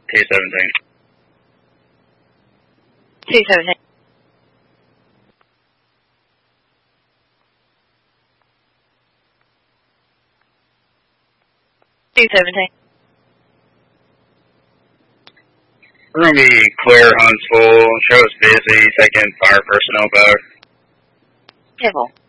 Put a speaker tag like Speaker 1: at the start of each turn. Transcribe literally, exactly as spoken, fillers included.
Speaker 1: T seventeen.
Speaker 2: T seventeen. T seventeen.
Speaker 1: We're going to be clear, Huntsville. Show is busy. Taking fire personnel back.
Speaker 2: Careful.